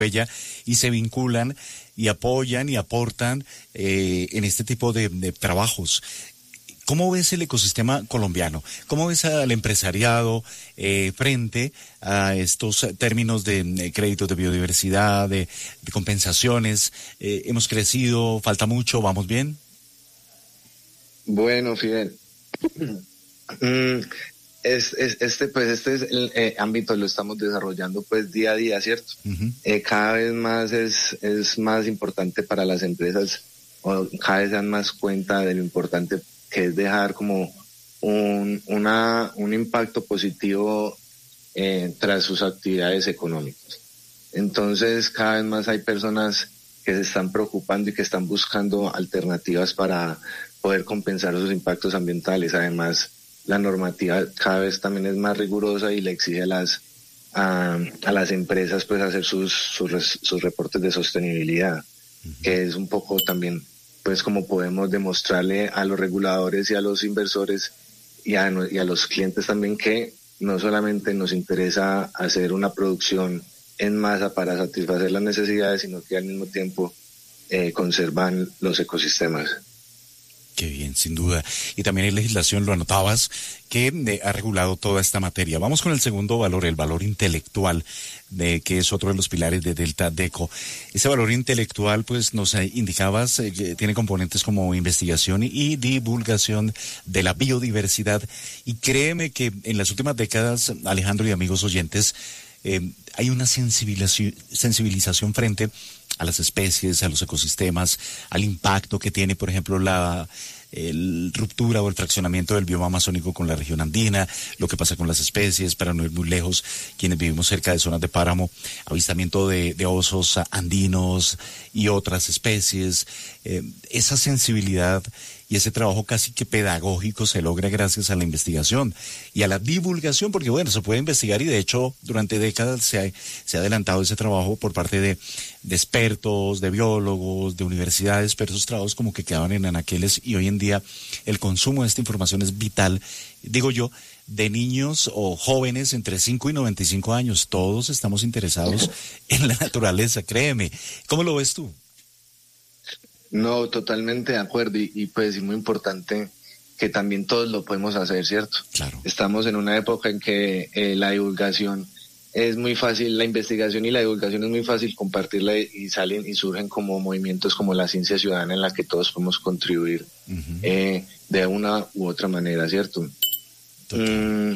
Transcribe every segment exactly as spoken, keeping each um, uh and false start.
ella y se vinculan y apoyan y aportan eh, en este tipo de, de trabajos. ¿Cómo ves el ecosistema colombiano? ¿Cómo ves al empresariado eh, frente a estos términos de, de créditos de biodiversidad, de, de compensaciones? Eh, ¿Hemos crecido? ¿Falta mucho? ¿Vamos bien? Bueno, Fidel, es, es, este pues este es el eh, ámbito lo estamos desarrollando pues día a día, ¿cierto? Uh-huh. Eh, cada vez más es, es más importante para las empresas, o cada vez se dan más cuenta de lo importante que es dejar como un, una, un impacto positivo eh, tras sus actividades económicas. Entonces, cada vez más hay personas que se están preocupando y que están buscando alternativas para poder compensar esos impactos ambientales. Además, la normativa cada vez también es más rigurosa y le exige a las, a, a las empresas pues hacer sus, sus, sus reportes de sostenibilidad, uh-huh. que es un poco también pues como podemos demostrarle a los reguladores y a los inversores y a, y a los clientes también que no solamente nos interesa hacer una producción en masa para satisfacer las necesidades, sino que al mismo tiempo eh, conservan los ecosistemas. Qué bien, sin duda. Y también hay legislación, lo anotabas, que eh, ha regulado toda esta materia. Vamos con el segundo valor, el valor intelectual, de, que es otro de los pilares de Delta Deco. Ese valor intelectual, pues nos indicabas, eh, que tiene componentes como investigación y, y divulgación de la biodiversidad. Y créeme que en las últimas décadas, Alejandro y amigos oyentes, eh, hay una sensibilización, sensibilización frente a las especies, a los ecosistemas, al impacto que tiene, por ejemplo, la el ruptura o el fraccionamiento del bioma amazónico con la región andina, lo que pasa con las especies, para no ir muy lejos, quienes vivimos cerca de zonas de páramo, avistamiento de, de osos andinos y otras especies. Eh, esa sensibilidad y ese trabajo casi que pedagógico se logra gracias a la investigación y a la divulgación, porque bueno, se puede investigar y de hecho durante décadas se ha, se ha adelantado ese trabajo por parte de, de expertos, de biólogos, de universidades, pero esos trabajos como que quedaban en anaqueles y hoy en día el consumo de esta información es vital, digo yo, de niños o jóvenes entre cinco y noventa y cinco años. Todos estamos interesados en la naturaleza, créeme. ¿Cómo lo ves tú? No, totalmente de acuerdo y, y pues es muy importante que también todos lo podemos hacer, ¿cierto? Claro. Estamos en una época en que eh, la divulgación es muy fácil, la investigación y la divulgación es muy fácil compartirla y, y salen y surgen como movimientos como la ciencia ciudadana en la que todos podemos contribuir uh-huh. eh, de una u otra manera, ¿cierto? Mm,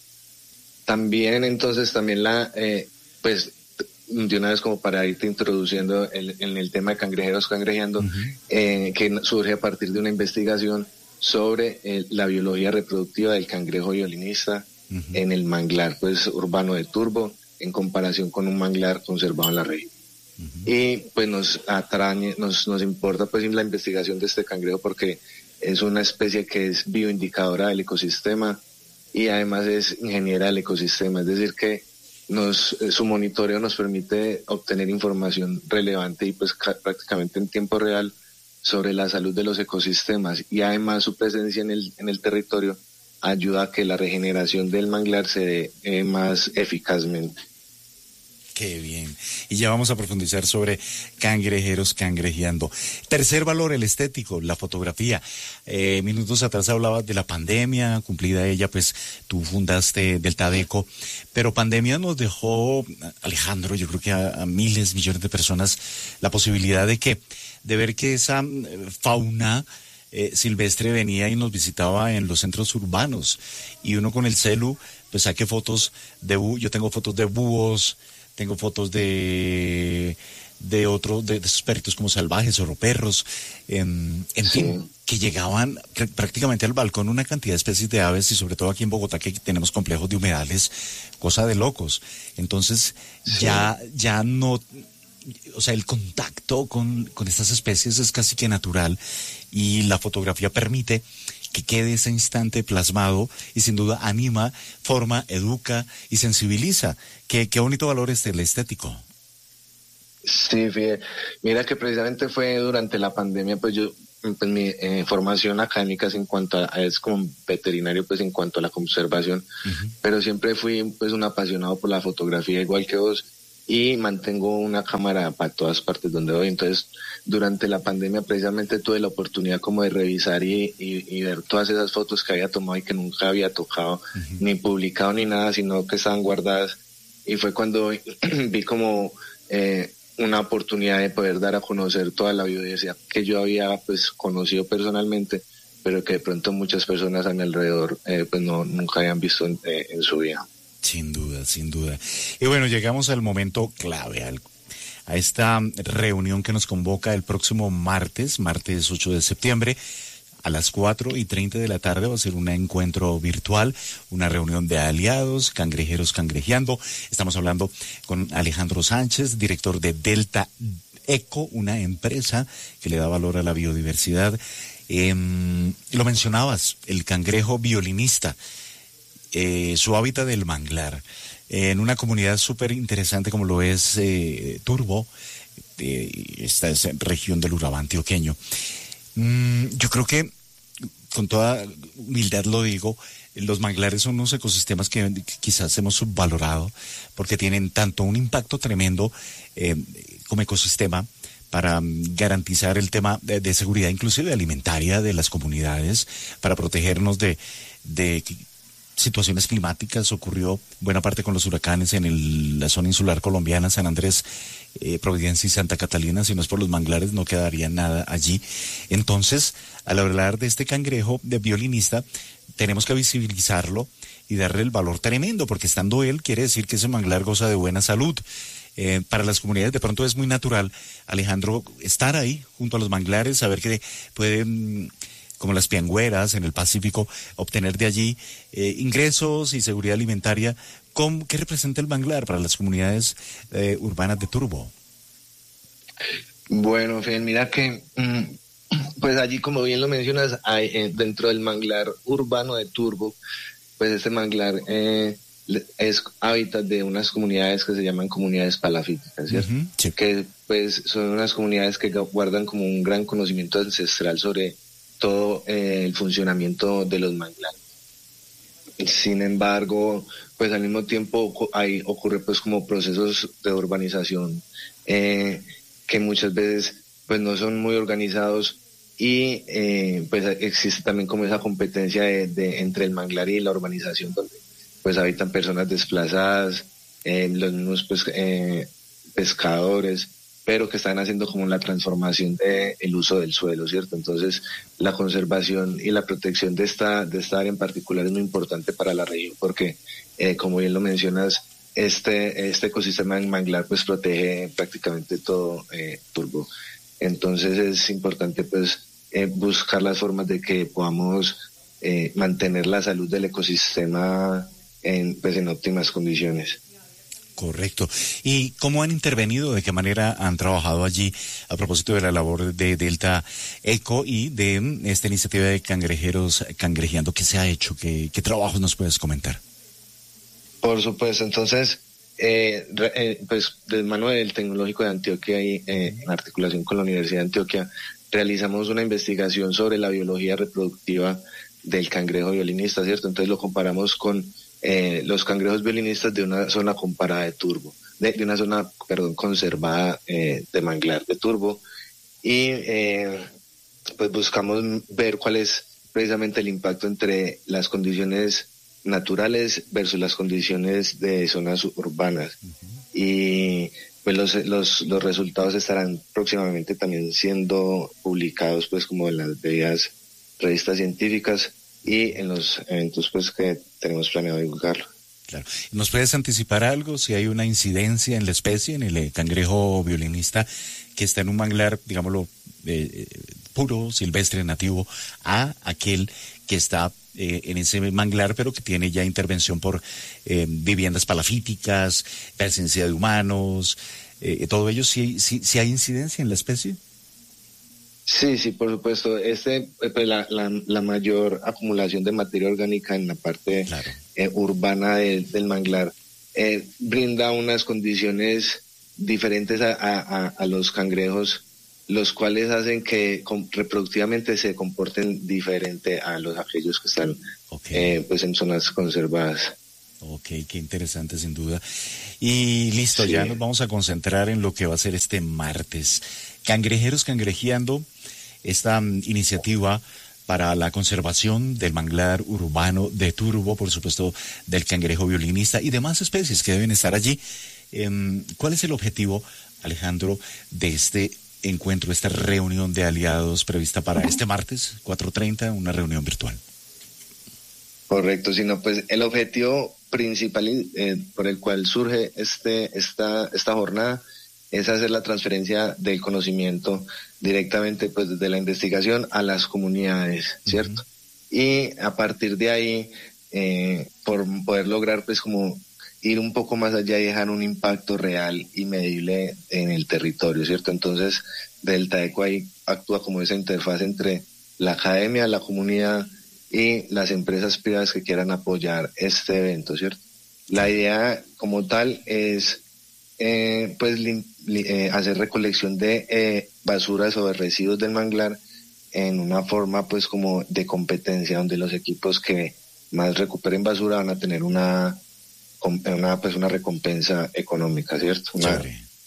también entonces también la eh, pues de una vez como para irte introduciendo el, en el tema de cangrejeros cangrejeando, uh-huh. eh, que surge a partir de una investigación sobre eh, la biología reproductiva del cangrejo violinista uh-huh. en el manglar pues urbano de Turbo en comparación con un manglar conservado en la región. Uh-huh. Y pues nos atrae, nos, nos importa pues la investigación de este cangrejo porque es una especie que es bioindicadora del ecosistema y además es ingeniera del ecosistema, es decir que Nos, su monitoreo nos permite obtener información relevante y pues ca- prácticamente en tiempo real sobre la salud de los ecosistemas y además su presencia en el, en el territorio ayuda a que la regeneración del manglar se dé eh, más eficazmente. Qué bien. Y ya vamos a profundizar sobre cangrejeros cangrejeando. Tercer valor, el estético, la fotografía. Eh, minutos atrás hablabas de la pandemia, cumplida ella, pues tú fundaste Delta Deco, pero pandemia nos dejó, Alejandro, yo creo que a, a miles, millones de personas, la posibilidad de que, de ver que esa fauna eh, silvestre venía y nos visitaba en los centros urbanos. Y uno con el celu, pues saque fotos de búhos, yo tengo fotos de búhos, tengo fotos de de otros, de, de esos perritos como salvajes, oroperros, eh, en sí. fin, que llegaban prácticamente al balcón una cantidad de especies de aves y sobre todo aquí en Bogotá que tenemos complejos de humedales, cosa de locos. Entonces sí. ya, ya no, o sea, el contacto con, con estas especies es casi que natural y la fotografía permite que quede ese instante plasmado y sin duda anima, forma, educa y sensibiliza. Qué, qué bonito valor es el estético. Sí, fíjate. Mira que precisamente fue durante la pandemia, pues yo, pues mi eh, formación académica es en cuanto a, es como veterinario, pues en cuanto a la conservación, uh-huh. pero siempre fui pues un apasionado por la fotografía igual que vos y mantengo una cámara para todas partes donde voy. Entonces, durante la pandemia precisamente tuve la oportunidad como de revisar y, y, y ver todas esas fotos que había tomado y que nunca había tocado, uh-huh. ni publicado ni nada, sino que estaban guardadas. Y fue cuando vi como eh, una oportunidad de poder dar a conocer toda la biodiversidad que yo había pues conocido personalmente, pero que de pronto muchas personas a mi alrededor eh, pues no nunca habían visto en, eh, en su vida. Sin duda, sin duda. Y bueno, llegamos al momento clave, al, a esta reunión que nos convoca el próximo martes, martes ocho de septiembre, a las cuatro y treinta de la tarde. Va a ser un encuentro virtual, una reunión de aliados, cangrejeros cangrejeando. Estamos hablando con Alejandro Sánchez, director de Delta Eco, una empresa que le da valor a la biodiversidad. Eh, lo mencionabas, el cangrejo violinista. Eh, su hábitat del manglar, eh, en una comunidad súper interesante como lo es eh, Turbo, eh, esta es región del Urabá antioqueño. Mm, yo creo que, con toda humildad lo digo, los manglares son unos ecosistemas que, que quizás hemos subvalorado, porque tienen tanto un impacto tremendo eh, como ecosistema, para um, garantizar el tema de, de seguridad, inclusive alimentaria de las comunidades, para protegernos de... de situaciones climáticas. Ocurrió buena parte con los huracanes en el, la zona insular colombiana, San Andrés, eh, Providencia y Santa Catalina. Si no es por los manglares no quedaría nada allí. Entonces, al hablar de este cangrejo de violinista, tenemos que visibilizarlo y darle el valor tremendo, porque estando él quiere decir que ese manglar goza de buena salud. Eh, para las comunidades de pronto es muy natural, Alejandro, estar ahí junto a los manglares, saber que pueden, como las piangüeras en el Pacífico, obtener de allí eh, ingresos y seguridad alimentaria. ¿Cómo, ¿Qué representa el manglar para las comunidades eh, urbanas de Turbo? Bueno, Fidel, mira que, pues allí, como bien lo mencionas, hay, eh, dentro del manglar urbano de Turbo, pues este manglar eh, es hábitat de unas comunidades que se llaman comunidades palafíticas, ¿cierto? Uh-huh, sí. Que pues son unas comunidades que guardan como un gran conocimiento ancestral sobre todo eh, el funcionamiento de los manglares. Sin embargo, pues al mismo tiempo hay, ocurre pues como procesos de urbanización eh, que muchas veces pues no son muy organizados y eh, pues existe también como esa competencia de, de entre el manglar y la urbanización, donde pues habitan personas desplazadas, eh, los mismos pues, eh, pescadores, pero que están haciendo como la transformación de el uso del suelo, ¿cierto? Entonces, la conservación y la protección de esta de esta área en particular es muy importante para la región, porque, eh, como bien lo mencionas, este este ecosistema en manglar pues protege prácticamente todo eh, Turbo. Entonces, es importante pues eh, buscar las formas de que podamos eh, mantener la salud del ecosistema en pues en óptimas condiciones. Correcto. ¿Y cómo han intervenido? ¿De qué manera han trabajado allí a propósito de la labor de Delta Eco y de esta iniciativa de cangrejeros cangrejeando? ¿Qué se ha hecho? ¿Qué, qué trabajos nos puedes comentar? Por supuesto. Entonces, eh, eh, pues del mano del Tecnológico de Antioquia y eh, en articulación con la Universidad de Antioquia, realizamos una investigación sobre la biología reproductiva del cangrejo violinista, ¿cierto? Entonces lo comparamos con Eh, los cangrejos violinistas de una zona comparada de Turbo, de, de una zona, perdón, conservada eh, de manglar de Turbo, y eh, pues buscamos ver cuál es precisamente el impacto entre las condiciones naturales versus las condiciones de zonas urbanas. Uh-huh. Y pues los, los, los resultados estarán próximamente también siendo publicados pues como en las debidas revistas científicas y en los eventos pues que tenemos planeado divulgarlo. Claro. ¿Nos puedes anticipar algo? Si hay una incidencia en la especie, en el cangrejo violinista que está en un manglar, digámoslo, eh, puro, silvestre, nativo, a aquel que está eh, en ese manglar, pero que tiene ya intervención por eh, viviendas palafíticas, presencia de humanos, eh, todo ello, ¿sí, sí, sí hay incidencia en la especie? Sí, sí, por supuesto. Este, pues, la, la, la mayor acumulación de materia orgánica en la parte claro. eh, urbana de, del manglar eh, brinda unas condiciones diferentes a, a, a los cangrejos, los cuales hacen que com, reproductivamente se comporten diferente a los aquellos que están okay. eh, pues en zonas conservadas. Ok, qué interesante sin duda. Y listo, sí. Ya nos vamos a concentrar en lo que va a ser este martes. Cangrejeros Cangrejeando, esta um, iniciativa para la conservación del manglar urbano de Turbo, por supuesto del cangrejo violinista y demás especies que deben estar allí. Eh, ¿Cuál es el objetivo, Alejandro, de este encuentro, esta reunión de aliados prevista para este martes, cuatro treinta, una reunión virtual? Correcto, sino pues el objetivo principal eh, por el cual surge este esta esta jornada es hacer la transferencia del conocimiento directamente pues desde la investigación a las comunidades, ¿cierto? Uh-huh. Y a partir de ahí eh, por poder lograr pues como ir un poco más allá y dejar un impacto real y medible en el territorio, ¿cierto? Entonces Delta Eco ahí actúa como esa interfaz entre la academia, la comunidad y las empresas privadas que quieran apoyar este evento, ¿cierto? La idea como tal es eh, pues li, li, eh, hacer recolección de eh, basuras o de residuos del manglar en una forma pues como de competencia, donde los equipos que más recuperen basura van a tener una una pues una recompensa económica, ¿cierto? Una,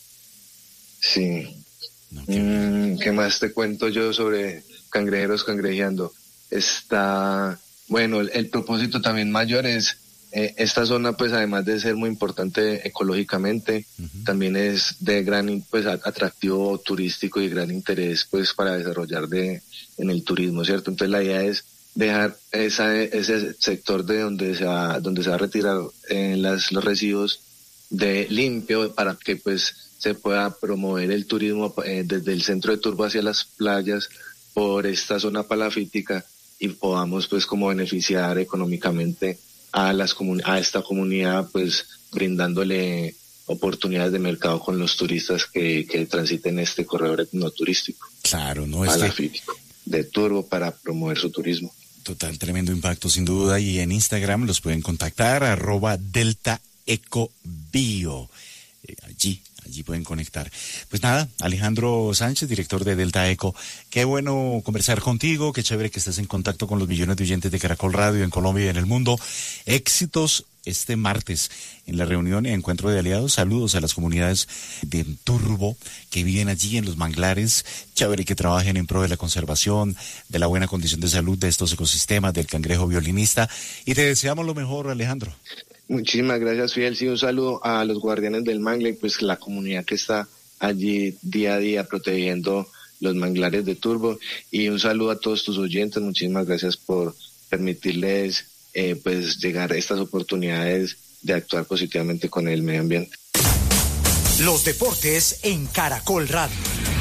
sí. No, ¿qué, mm, ¿Qué más te cuento yo sobre Cangrejeros Cangrejeando? Está, bueno, el, el propósito también mayor es, eh, esta zona pues además de ser muy importante ecológicamente, uh-huh. también es de gran pues atractivo turístico y gran interés pues para desarrollar de en el turismo, ¿cierto? Entonces la idea es dejar esa, ese sector de donde se va, donde se va a retirar eh, las, los residuos de limpio para que pues se pueda promover el turismo eh, desde el centro de Turbo hacia las playas por esta zona palafítica y podamos pues como beneficiar económicamente a las comun- a esta comunidad pues brindándole oportunidades de mercado con los turistas que, que transiten este corredor etnoturístico. Claro, no es palafítico que... de Turbo para promover su turismo. Total, tremendo impacto sin duda, y en Instagram los pueden contactar, arroba Delta Eco Bio. Eh, allí, allí pueden conectar. Pues nada, Alejandro Sánchez, director de Delta Eco, qué bueno conversar contigo, qué chévere que estés en contacto con los millones de oyentes de Caracol Radio en Colombia y en el mundo. Éxitos este martes en la reunión y encuentro de aliados. Saludos a las comunidades de Turbo que viven allí en los manglares. Chévere que trabajen en pro de la conservación, de la buena condición de salud de estos ecosistemas, del cangrejo violinista. Y te deseamos lo mejor, Alejandro. Muchísimas gracias, Fidel. Sí, un saludo a los guardianes del manglar y pues la comunidad que está allí día a día protegiendo los manglares de Turbo. Y un saludo a todos tus oyentes. Muchísimas gracias por permitirles Eh, pues llegar a estas oportunidades de actuar positivamente con el medio ambiente. Los deportes en Caracol Radio.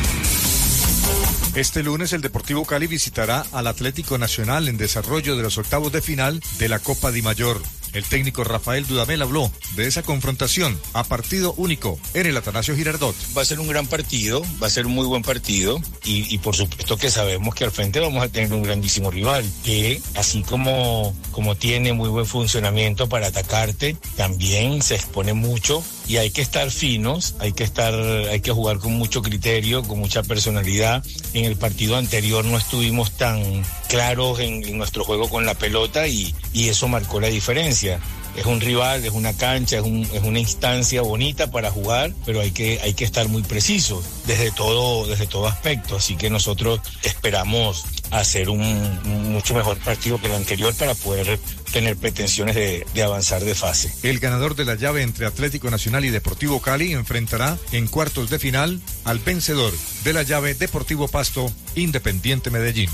Este lunes el Deportivo Cali visitará al Atlético Nacional en desarrollo de los octavos de final de la Copa Di Mayor. El técnico Rafael Dudamel habló de esa confrontación a partido único en el Atanasio Girardot. Va a ser un gran partido, va a ser un muy buen partido y, y por supuesto que sabemos que al frente vamos a tener un grandísimo rival que así como, como tiene muy buen funcionamiento para atacarte, también se expone mucho y hay que estar finos, hay que estar, hay que jugar con mucho criterio, con mucha personalidad. En el partido anterior no estuvimos tan claros en, en nuestro juego con la pelota y, y eso marcó la diferencia. Es un rival, es una cancha, es, un, es una instancia bonita para jugar, pero hay que, hay que estar muy precisos desde todo, desde todo aspecto. Así que nosotros esperamos hacer un, un mucho mejor partido que el anterior para poder tener pretensiones de, de avanzar de fase. El ganador de la llave entre Atlético Nacional y Deportivo Cali enfrentará en cuartos de final al vencedor de la llave Deportivo Pasto Independiente Medellín.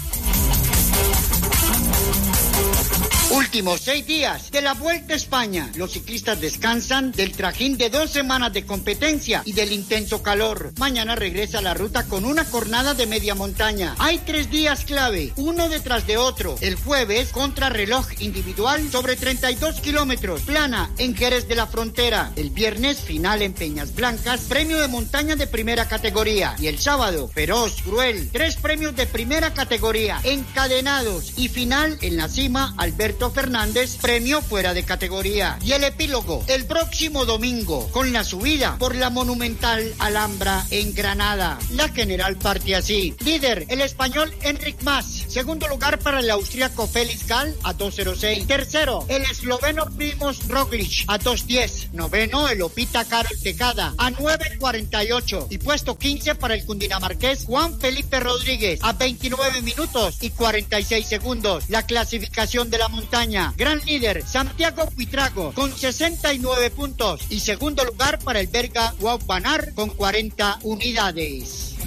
Últimos seis días de la Vuelta a España. Los ciclistas descansan del trajín de dos semanas de competencia y del intenso calor. Mañana regresa a la ruta con una jornada de media montaña. Hay tres días clave, uno detrás de otro. El jueves, contrarreloj individual sobre treinta y dos kilómetros, plana en Jerez de la Frontera. El viernes, final en Peñas Blancas, premio de montaña de primera categoría. Y el sábado, feroz, cruel, tres premios de primera categoría, encadenados. Y final en la cima, Alberto Fernández, premio fuera de categoría. Y el epílogo, el próximo domingo, con la subida por la monumental Alhambra en Granada. La general parte así. Líder, el español Enric Mas. Segundo lugar para el austríaco Félix Gall a dos cero seis. Tercero, el esloveno Primož Roglič a dos diez. Noveno, el opita Karol Tejada a nueve cuarenta y ocho. Y puesto quince para el cundinamarqués Juan Felipe Rodríguez a veintinueve minutos y cuarenta y seis segundos. La clasificación de la montaña. Gran líder, Santiago Buitrago con sesenta y nueve puntos. Y segundo lugar para el belga Wout van Aert con cuarenta unidades.